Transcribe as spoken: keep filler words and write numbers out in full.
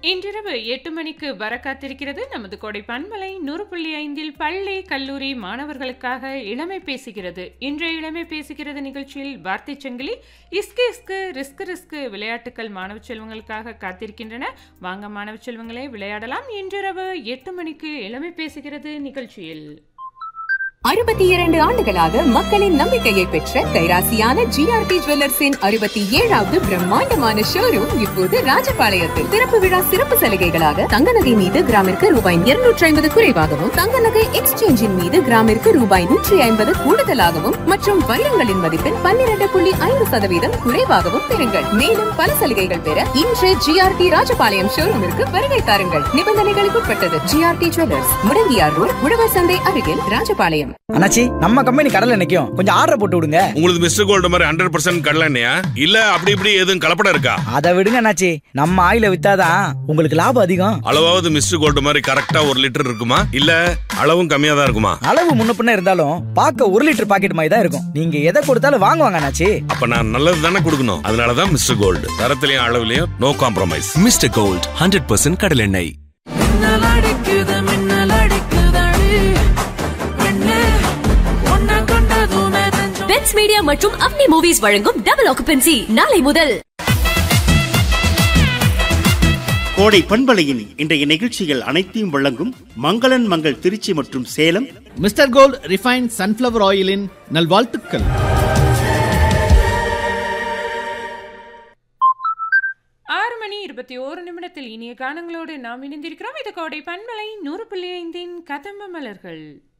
இன்றிரவு எட்டு மணிக்கு வர காத்திருக்கிறது நமது கோடை பண்பலை நூறு புள்ளி ஐந்தில் பள்ளி கல்லூரி மாணவர்களுக்காக இளமை பேசுகிறது. இன்றைய இளமை பேசுகிறது நிகழ்ச்சியில் வார்த்தை சங்கிலி, இஸ்கு இஸ்கு ரிஸ்கு ரிஸ்கு விளையாட்டுக்கள் மாணவ செல்வங்களுக்காக காத்திருக்கின்றன. வாங்க மாணவ செல்வங்களே, விளையாடலாம். இன்றிரவு எட்டு மணிக்கு இளமை பேசுகிறது நிகழ்ச்சியில் அறுபத்தி இரண்டு ஆண்டுகளாக மக்களின் நம்பிக்கையை பெற்ற கைராசியான ஜிஆர்டி ஜுவல்லர்ஸின் அறுபத்தி ஏழாவது பிரம்மாண்டமான ஷோரூம் இப்போது ராஜபாளையத்தில். திறப்பு விழா சிறப்பு சலுகைகளாக தங்க நகை மீது கிராமிற்கு ரூபாய் இருநூற்றி ஐம்பது குறைவாகவும், தங்க நகை எக்ஸ்சேஞ்சின் மீது கிராமிற்கு ரூபாய் நூற்றி ஐம்பது கூடுதலாகவும் மற்றும் வைரங்களின் மதிப்பில் பன்னிரண்டு புள்ளி ஐந்து சதவீதம் குறைவாகவும் பெறுங்கள். மேலும் பல சலுகைகள் பெற இன்று ஜிஆர்டி ராஜபாளையம் ஷோரூமிற்கு வருகை தாருங்கள். நிபந்தனைகளுக்கு உட்பட்டது. ஜிஆர்டி ஜுவல்லர்ஸ், முடங்கியார் ரோட், உழவர் சந்தை அருகில், ராஜபாளையம். அண்ணாச்சி, நம்ம கம்பெனி கடல்ல நிக்கும், கொஞ்சம் ஆர்டர் போட்டு விடுங்க. உங்களுக்கு மிஸ்டர் கோல்டு மாதிரி ஹண்ட்ரட் பர்சன்ட் கடலை எண்ணெயா இல்ல அப்படி இப்படி எதுவும் கலப்படம் இருக்கா? அதை விடுங்க அண்ணாச்சி, நம்ம ஆயில வித்தாதான் உங்களுக்கு லாபம் அதிகம். அளவாவது மிஸ்டர் கோல்டு மாதிரி கரெக்டா ஒரு லிட்டர் இருக்குமா இல்ல அளவும் கம்மியா தான் இருக்குமா? அளவு முன்ன பின்ன இருந்தாலும் பார்க்க ஒரு லிட்டர் பாக்கெட் மாதிரி தான் இருக்கும். நீங்க எதை கொடுத்தாலும் வாங்குவாங்க அண்ணாச்சி. அப்ப நான் நல்லது தானே கொடுக்கணும். அதனாலதான் mister gold, தரத்திலையும் அளவுலயும் no compromise. Mister gold hundred percent கடல் எண்ணெய். பெட்ஸ் மீடியா மற்றும் அப்னி மூவிஸ் வழங்கும் டபுள் ஆக்குபென்சி நாளை முதல். கோடை பண்பலையின் இன்றைய நிகழ்ச்சிகள் அனைத்தையும் வழங்கும் மங்களன் மங்கள் திருச்சி மற்றும் Salem mister gold refined sunflower ஆயிலின் நல்வாழ்த்துக்கள். ஆறு மணி இருபத்தி ஓரு நிமிடத்தில் இனிய கானங்களோடு நாம் இணைந்திருக்கிறோம். இது கோடை பண்பலை நூறு புள்ளி ஐந்தின் கதம்ப மலர்கள்.